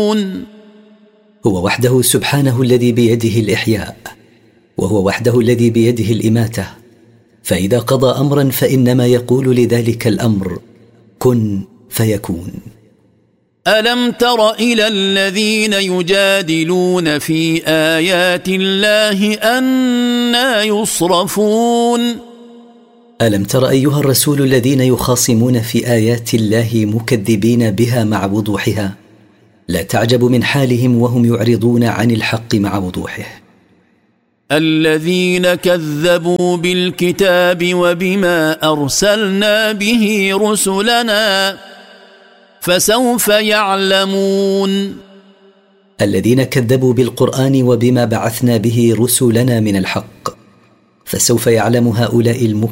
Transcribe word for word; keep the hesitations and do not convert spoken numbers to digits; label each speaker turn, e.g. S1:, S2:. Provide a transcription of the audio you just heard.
S1: هو وحده سبحانه الذي بيده الإحياء، وهو وحده الذي بيده الإماتة، فإذا قضى أمرا فإنما يقول لذلك الأمر كن فيكون.
S2: ألم تر إلى الذين يجادلون في آيات الله أنى يصرفون؟
S1: ألم تر أيها الرسول الذين يخاصمون في آيات الله مكذبين بها مع وضوحها؟ لا تعجب من حالهم وهم يعرضون عن الحق مع وضوحه.
S2: الذين كذبوا بالكتاب وبما أرسلنا به رسلنا فسوف يعلمون.
S1: الذين كذبوا بالقرآن وبما بعثنا به رسلنا من الحق، فسوف يعلم هؤلاء المكذبين